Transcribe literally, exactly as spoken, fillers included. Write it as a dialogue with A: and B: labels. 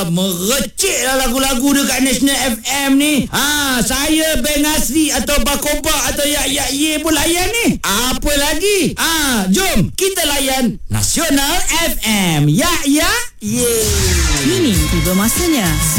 A: Merecik lah lagu-lagu dekat National F M ni. Ha, saya Ben Asri atau Bakoba atau Yak Yak Ye pun layan ni. Apa lagi? Ha, jom kita layan Nasional F M. Yak Yak Ye.
B: Kini tiba masanya